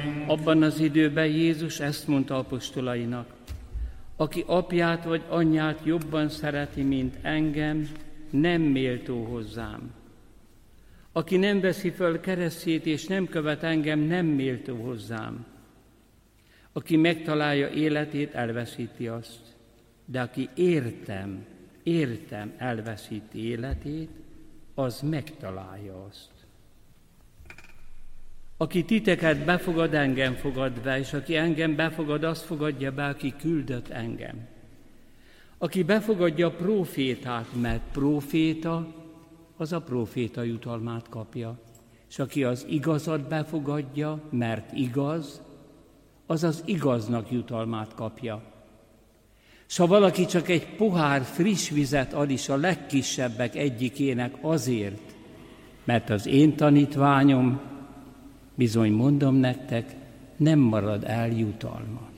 Abban az időben Jézus ezt mondta apostolainak: aki apját vagy anyját jobban szereti, mint engem, nem méltó hozzám. Aki nem veszi föl keresztjét és nem követ engem, nem méltó hozzám. Aki megtalálja életét, elveszíti azt. De aki értem elveszíti életét, az megtalálja azt. Aki titeket befogad, engem fogad be, és aki engem befogad, azt fogadja be, aki küldött engem. Aki befogadja a prófétát, mert próféta, az a próféta jutalmát kapja. És aki az igazat befogadja, mert igaz, az az igaznak jutalmát kapja. S ha valaki csak egy pohár friss vizet ad is a legkisebbek egyikének azért, mert az én tanítványom, bizony mondom nektek, nem marad el jutalma.